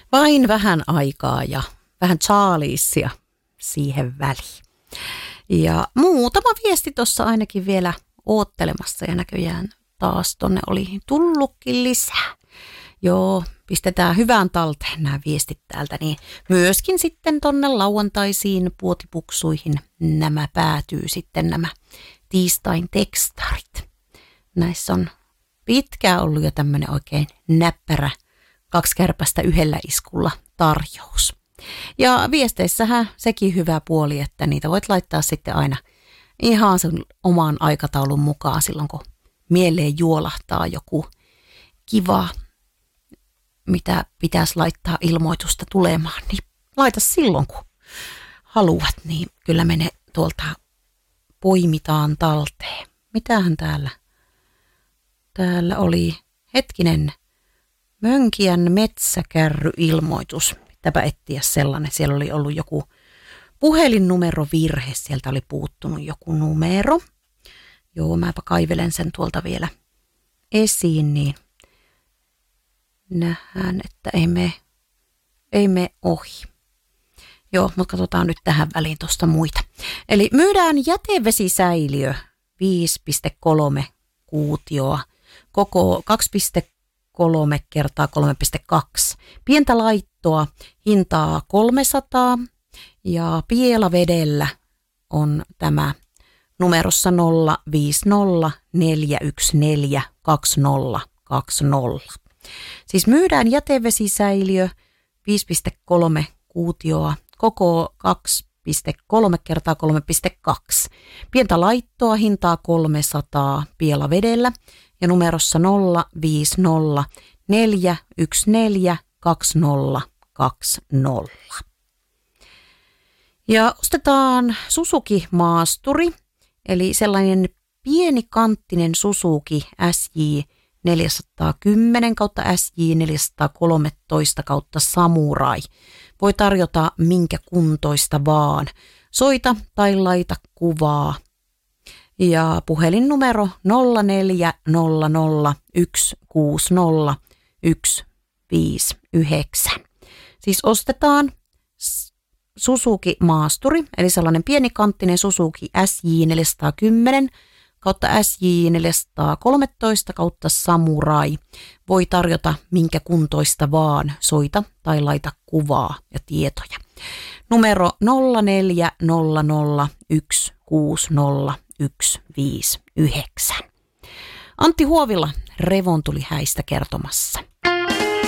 Vain vähän aikaa ja vähän Charliesia siihen väliin. Ja muutama viesti tuossa ainakin vielä oottelemassa ja näköjään taas tonne oli tullutkin lisää. Joo, pistetään hyvään talteen nämä viestit täältä, niin myöskin sitten tonne lauantaisiin puotipuksuihin nämä päätyy sitten nämä tiistain tekstarit. Näissä on pitkään ollut jo tämmöinen oikein näppärä 2 kärpästä yhdellä iskulla tarjous. Ja viesteissähän sekin hyvä puoli, että niitä voit laittaa sitten aina ihan sen oman aikataulun mukaan silloin, kun mieleen juolahtaa joku kiva, mitä pitäisi laittaa ilmoitusta tulemaan, niin laita silloin, kun haluat, niin kyllä me ne tuolta poimitaan talteen. Mitähän täällä? Täällä oli Mönkijän metsäkärry-ilmoitus. Pitääpä etsiä sellainen. Siellä oli ollut joku puhelinnumerovirhe. Sieltä oli puuttunut joku numero. Joo, mäpä kaivelen sen tuolta vielä esiin, niin nähdään, että ei me ohi. Joo, mutta katsotaan nyt tähän väliin tuosta muita. Eli myydään jätevesisäiliö 5,3 kuutioa, koko 2,3 kertaa 3,2. Pientä laittoa, hintaa 300 ja pielavedellä on tämä numerossa 05041422020. Siis myydään jätevesisäiliö 5,3 kuutioa, koko 2,3 kertaa 3,2. Pientä laittoa, hintaa 300 pielavedellä ja numerossa 05041422020. Ja ostetaan Suzuki Maasturi, eli sellainen pienikanttinen Suzuki SJ 410 kautta SJ 413 kautta Samurai. Voi tarjota minkä kuntoista vaan. Soita tai laita kuvaa. Ja puhelinnumero 0400160159. Siis ostetaan Suzuki Maasturi, eli sellainen pienikanttinen Suzuki SJ 410 kautta SJ 413 kautta Samurai. Voi tarjota minkä kuntoista vaan, soita tai laita kuvaa ja tietoja. Numero 0400160159. Antti Huovila Revontuli häistä kertomassa.